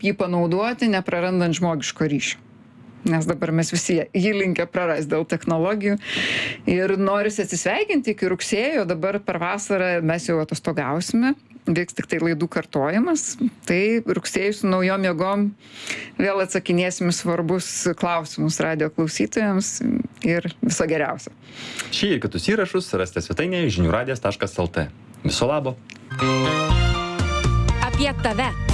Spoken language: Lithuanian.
jį panaudoti, neprarandant žmogiško ryšio. Nes dabar mes visi jį linkę prarast dėl technologijų. Ir norisi atsisveikinti iki rugsėjo, dabar per vasarą mes jau atostogausime, vyks tik tai laidų kartojimas. Tai rugsėjui su naujom jėgom vėl atsakinėsim svarbus klausimus radijo klausytojams ir viso geriausio. Šį ir kitus įrašus rasite svetainėje žiniųradijas.lt. Viso labo. Apie tave.